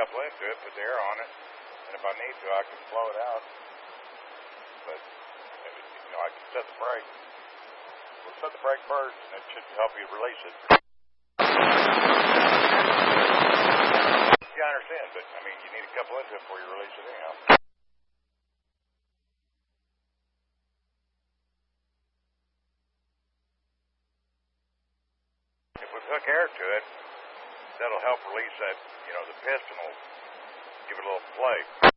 couple into it, put the air on it, and if I need to, I can blow it out. But, I can set the brake. We'll set the brake first, and it should help you release it. Yeah, I understand, but, you need a couple into it before you release it anyhow. If we hook air to it, that'll help release that, the piston will give it a little play.